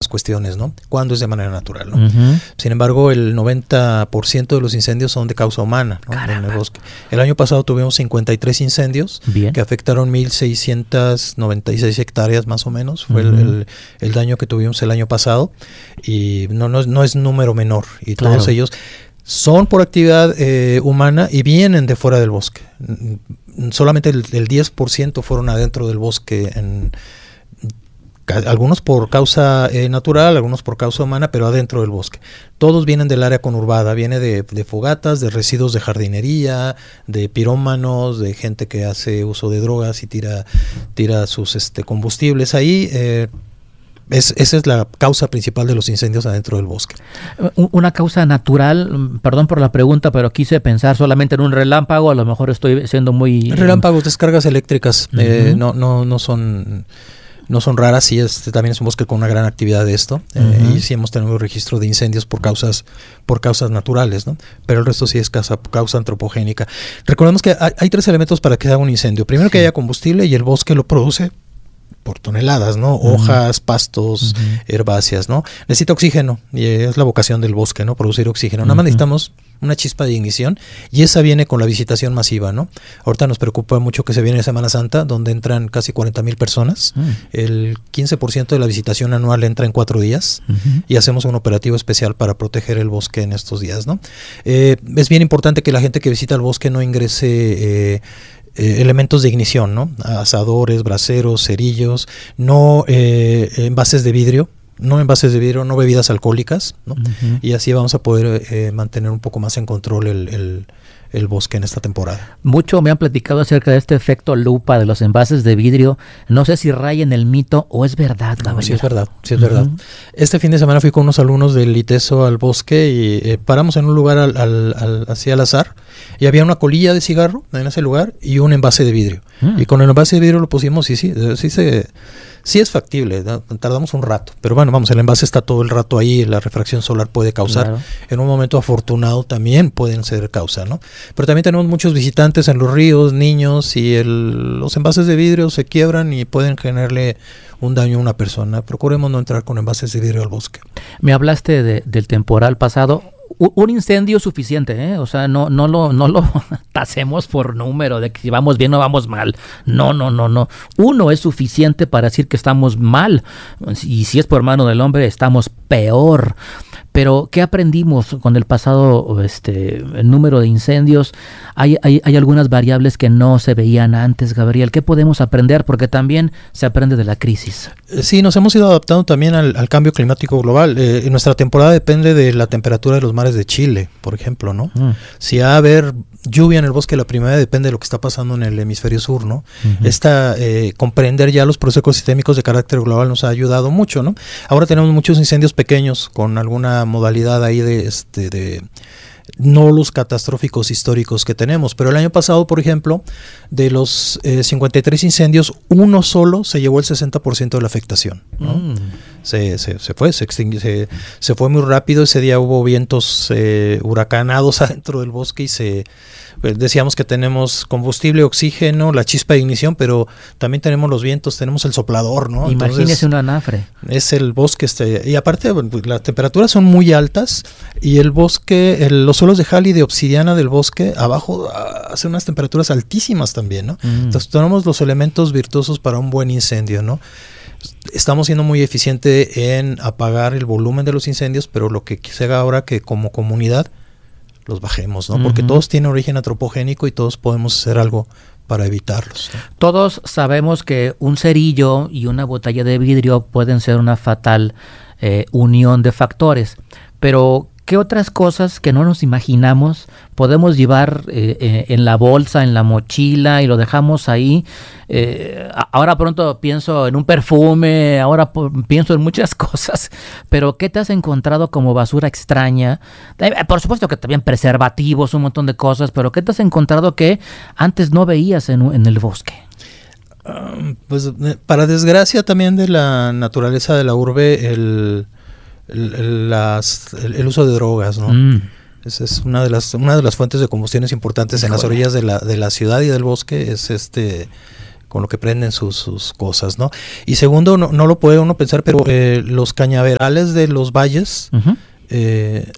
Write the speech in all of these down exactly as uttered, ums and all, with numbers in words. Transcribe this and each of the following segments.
otras cuestiones, ¿no? Cuando es de manera natural, ¿no? Uh-huh. Sin embargo, el noventa por ciento de los incendios son de causa humana, ¿no? En el bosque. El año pasado tuvimos cincuenta y tres incendios Bien. que afectaron mil seiscientas noventa y seis hectáreas más o menos. Fue uh-huh. el, el, el daño que tuvimos el año pasado y no, no, no es número menor. Y claro. todos ellos son por actividad eh, humana y vienen de fuera del bosque. Solamente el, el diez por ciento fueron adentro del bosque, en, algunos por causa eh, natural, algunos por causa humana, pero adentro del bosque. Todos vienen del área conurbada, viene de, de fogatas, de residuos de jardinería, de pirómanos, de gente que hace uso de drogas y tira, tira sus este, combustibles ahí. Eh, Es, esa es la causa principal de los incendios adentro del bosque. Una causa natural, perdón por la pregunta, pero quise pensar solamente en un relámpago, a lo mejor estoy siendo muy... Relámpagos, descargas eléctricas, uh-huh. eh, no, no, no son... No son raras, sí, este también es un bosque con una gran actividad de esto, uh-huh. eh, y sí hemos tenido registro de incendios por causas por causas naturales, ¿no? Pero el resto sí es causa, causa antropogénica. Recordemos que hay, hay tres elementos para que se haga un incendio. Primero, sí. que haya combustible y el bosque lo produce por toneladas, ¿no? Hojas, uh-huh. pastos, uh-huh. herbáceas, ¿no? Necesita oxígeno y es la vocación del bosque, ¿no? Producir oxígeno. Uh-huh. Nada más necesitamos una chispa de ignición y esa viene con la visitación masiva, ¿no? Ahorita nos preocupa mucho que se viene Semana Santa, donde entran casi cuarenta mil personas. Uh-huh. El quince por ciento de la visitación anual entra en cuatro días uh-huh. y hacemos un operativo especial para proteger el bosque en estos días, ¿no? Eh, es bien importante que la gente que visita el bosque no ingrese... Eh, Eh, elementos de ignición, ¿no? Asadores, braseros, cerillos, no eh, envases de vidrio, no envases de vidrio, no bebidas alcohólicas, ¿no? Uh-huh. Y así vamos a poder eh, mantener un poco más en control el, el, el bosque en esta temporada. Mucho me han platicado acerca de este efecto lupa de los envases de vidrio. No sé si raya en el mito o es verdad, Gabriel. No, sí es verdad, sí es uh-huh. verdad. Este fin de semana fui con unos alumnos del ITESO al bosque y eh, paramos en un lugar al, al, al, así al azar y había una colilla de cigarro en ese lugar y un envase de vidrio. Uh-huh. Y con el envase de vidrio lo pusimos y sí, sí se... Sí es factible, ¿no? Tardamos un rato, pero bueno, vamos, el envase está todo el rato ahí, la refracción solar puede causar, claro. En un momento afortunado también pueden ser causa, ¿no? Pero también tenemos muchos visitantes en los ríos, niños, y el, los envases de vidrio se quiebran y pueden generarle un daño a una persona. Procuremos no entrar con envases de vidrio al bosque. Me hablaste de, del temporal pasado. Un incendio suficiente, ¿eh? O sea, no, no lo, no lo tasemos por número de que si vamos bien o vamos mal. No, no, no, no. Uno es suficiente para decir que estamos mal. Y si es por mano del hombre, estamos peor. Pero, ¿qué aprendimos con el pasado este, el número de incendios? Hay, hay, hay algunas variables que no se veían antes, Gabriel. ¿Qué podemos aprender? Porque también se aprende de la crisis. Sí, nos hemos ido adaptando también al, al cambio climático global. Eh, nuestra temporada depende de la temperatura de los mares de Chile, por ejemplo, ¿no? Mm. Si va a haber lluvia en el bosque la primavera, depende de lo que está pasando en el hemisferio sur, ¿no? Uh-huh. Esta, eh, comprender ya los procesos ecosistémicos de carácter global nos ha ayudado mucho, ¿no? Ahora tenemos muchos incendios pequeños con alguna modalidad ahí de, este, de no los catastróficos históricos que tenemos, pero el año pasado, por ejemplo, de los eh, cincuenta y tres incendios, uno solo se llevó el sesenta por ciento de la afectación, ¿no? Mm. Se, se, se fue, se, extingui, se, se fue muy rápido. Ese día hubo vientos eh, huracanados adentro del bosque y se pues, decíamos que tenemos combustible, oxígeno, la chispa de ignición, pero también tenemos los vientos, tenemos el soplador, ¿no? Imagínese Entonces, un anafre. Es el bosque, este, y aparte las temperaturas son muy altas y el bosque, el, los suelos de jali de obsidiana del bosque abajo hace unas temperaturas altísimas también, ¿no? Mm. Entonces tenemos los elementos virtuosos para un buen incendio, ¿no? Estamos siendo muy eficientes en apagar el volumen de los incendios, pero lo que se haga ahora que como comunidad los bajemos, ¿no? Uh-huh. Porque todos tienen origen antropogénico y todos podemos hacer algo para evitarlos, ¿no? Todos sabemos que un cerillo y una botella de vidrio pueden ser una fatal eh, unión de factores, pero ¿qué otras cosas que no nos imaginamos podemos llevar eh, eh, en la bolsa, en la mochila y lo dejamos ahí? Eh, ahora pronto pienso en un perfume, ahora po- pienso en muchas cosas, pero ¿qué te has encontrado como basura extraña? Eh, por supuesto que también preservativos, un montón de cosas, pero ¿qué te has encontrado que antes no veías en, en el bosque? Um, pues para desgracia también de la naturaleza de la urbe, el... El, las, el, el uso de drogas, ¿no? Mm. Esa es una de las una de las fuentes de combustiones importantes. Híjole. En las orillas de la de la ciudad y del bosque es este con lo que prenden sus, sus cosas, ¿no? Y segundo, no, no lo puede uno pensar, pero eh, los cañaverales de los valles, uh-huh. eh,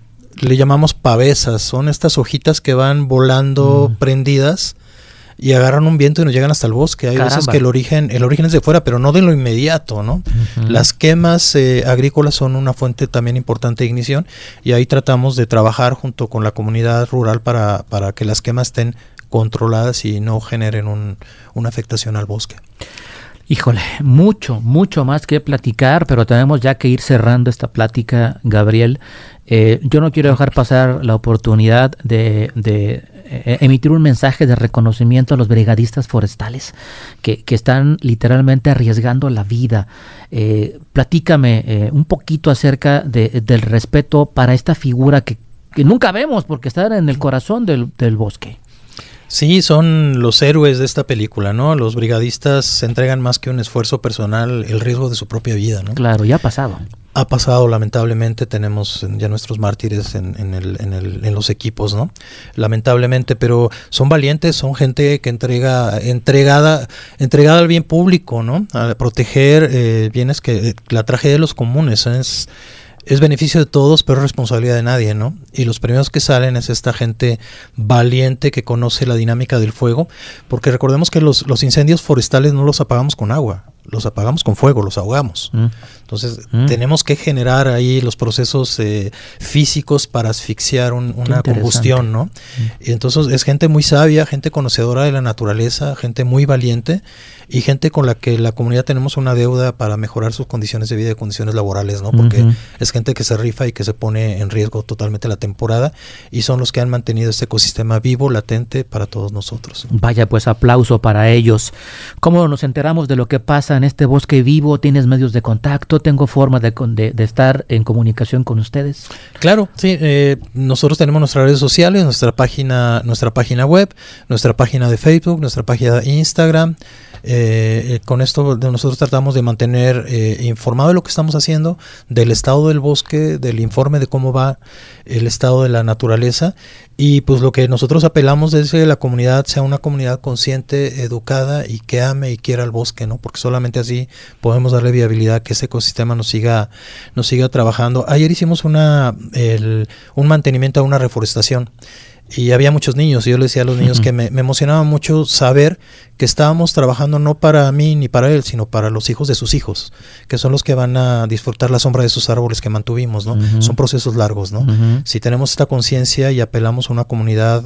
le llamamos pavesas, son estas hojitas que van volando uh-huh. prendidas y agarran un viento y nos llegan hasta el bosque. Hay Caramba. veces que el origen el origen es de fuera, pero no de lo inmediato, ¿no? Uh-huh. Las quemas eh, agrícolas son una fuente también importante de ignición, y ahí tratamos de trabajar junto con la comunidad rural para, para que las quemas estén controladas y no generen un, una afectación al bosque. Híjole, mucho, mucho más que platicar, pero tenemos ya que ir cerrando esta plática, Gabriel. Eh, yo no quiero dejar pasar la oportunidad de, de eh, emitir un mensaje de reconocimiento a los brigadistas forestales que, que están literalmente arriesgando la vida. Eh, platícame eh, un poquito acerca de, del respeto para esta figura que, que nunca vemos porque está en el corazón del, del bosque. Sí, son los héroes de esta película, ¿no? Los brigadistas se entregan más que un esfuerzo personal, el riesgo de su propia vida, ¿no? Claro, ya ha pasado. Ha pasado, lamentablemente, tenemos ya nuestros mártires en, en, el, en, el, en los equipos, ¿no? Lamentablemente, pero son valientes, son gente que entrega, entregada, entregada al bien público, ¿no? A proteger eh, bienes que, la tragedia de los comunes es... Es beneficio de todos, pero es responsabilidad de nadie, ¿no? Y los primeros que salen es esta gente valiente que conoce la dinámica del fuego, porque recordemos que los, los incendios forestales no los apagamos con agua, los apagamos con fuego, los ahogamos. Mm. Entonces, mm. tenemos que generar ahí los procesos eh, físicos para asfixiar un, una combustión, ¿no? Mm. Y entonces es gente muy sabia, gente conocedora de la naturaleza, gente muy valiente y gente con la que la comunidad tenemos una deuda para mejorar sus condiciones de vida y condiciones laborales, ¿no? Porque uh-huh. es gente que se rifa y que se pone en riesgo totalmente la temporada, y son los que han mantenido este ecosistema vivo, latente para todos nosotros. Vaya, pues aplauso para ellos. ¿Cómo nos enteramos de lo que pasa en este bosque vivo? ¿Tienes medios de contacto? ¿Tengo forma de, de, de estar en comunicación con ustedes? Claro, sí. Eh, nosotros tenemos nuestras redes sociales, nuestra página, nuestra página web, nuestra página de Facebook, nuestra página de Instagram. Eh, con esto nosotros tratamos de mantener eh, informado de lo que estamos haciendo, del estado del bosque, del informe de cómo va el estado de la naturaleza, y pues lo que nosotros apelamos es que la comunidad sea una comunidad consciente, educada y que ame y quiera el bosque, ¿no? Porque solamente así podemos darle viabilidad a que ese ecosistema nos siga, nos siga trabajando. Ayer hicimos una el, un mantenimiento a una reforestación. Y había muchos niños, y yo le decía a los niños uh-huh. que me, me emocionaba mucho saber que estábamos trabajando no para mí ni para él, sino para los hijos de sus hijos, que son los que van a disfrutar la sombra de esos árboles que mantuvimos, ¿no? Uh-huh. Son procesos largos, ¿no? Uh-huh. Si tenemos esta conciencia y apelamos a una comunidad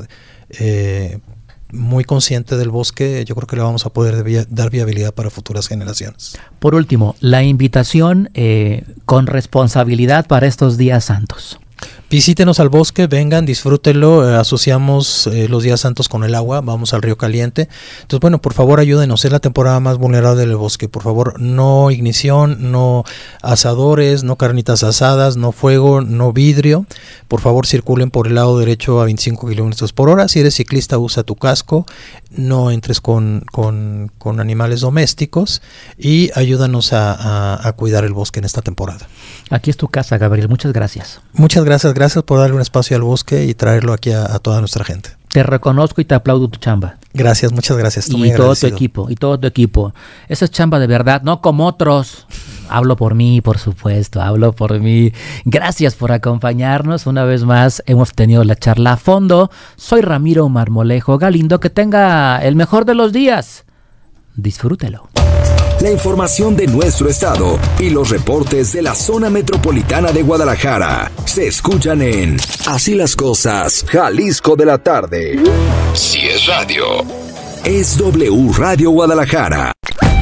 eh, muy consciente del bosque, yo creo que le vamos a poder via- dar viabilidad para futuras generaciones. Por último, la invitación eh, con responsabilidad para estos días santos. Visítenos al bosque, vengan, disfrútenlo, eh, asociamos eh, los días santos con el agua, vamos al río caliente. Entonces, bueno, por favor ayúdenos, es la temporada más vulnerable del bosque. Por favor, no ignición, no asadores, no carnitas asadas, no fuego, no vidrio. Por favor, circulen por el lado derecho a veinticinco kilómetros por hora. Si eres ciclista, usa tu casco, no entres con, con, con animales domésticos, y ayúdanos a, a, a cuidar el bosque en esta temporada. Aquí es tu casa, Gabriel, muchas gracias. Muchas gracias, gracias por darle un espacio al bosque y traerlo aquí a, a toda nuestra gente. Te reconozco y te aplaudo tu chamba. Gracias, muchas gracias. Estoy y todo tu equipo, y todo tu equipo. Esa es chamba de verdad, no como otros. Hablo por mí, por supuesto, hablo por mí. Gracias por acompañarnos. Una vez más hemos tenido la charla a fondo. Soy Ramiro Marmolejo Galindo. Que tenga el mejor de los días. Disfrútelo. La información de nuestro estado y los reportes de la zona metropolitana de Guadalajara se escuchan en Así las Cosas, Jalisco de la tarde. Si es radio, es W Radio Guadalajara.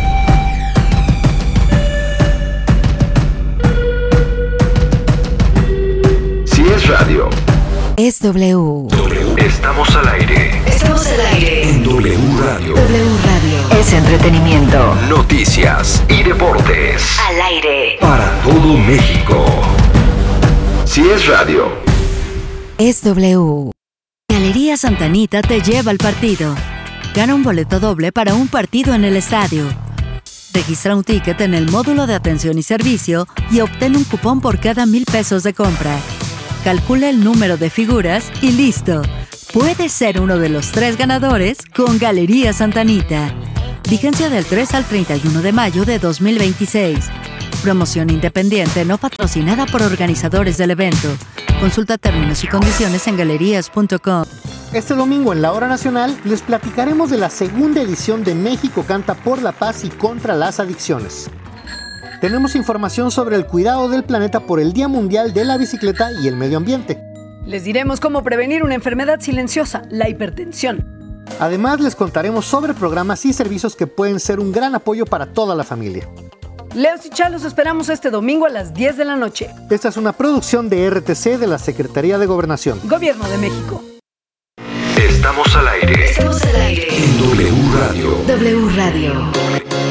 Si es radio, es W. W. Estamos al aire. Estamos al aire. En W Radio. W Radio. Es entretenimiento. Noticias y deportes. Al aire. Para todo México. Si es radio, es W. Galería Santa Anita te lleva al partido. Gana un boleto doble para un partido en el estadio. Registra un ticket en el módulo de atención y servicio y obtén un cupón por cada mil pesos de compra. Calcula el número de figuras y listo. Puedes ser uno de los tres ganadores con Galería Santa Anita. Vigencia del tres al treinta y uno de mayo de dos mil veintiséis. Promoción independiente no patrocinada por organizadores del evento. Consulta términos y condiciones en galerías punto com. Este domingo en La Hora Nacional les platicaremos de la segunda edición de México Canta por la Paz y contra las Adicciones. Tenemos información sobre el cuidado del planeta por el Día Mundial de la Bicicleta y el Medio Ambiente. Les diremos cómo prevenir una enfermedad silenciosa, la hipertensión. Además, les contaremos sobre programas y servicios que pueden ser un gran apoyo para toda la familia. Leos y Chá los esperamos este domingo a las diez de la noche. Esta es una producción de R T C de la Secretaría de Gobernación. Gobierno de México. Estamos al aire. Estamos al aire. En W Radio. W Radio.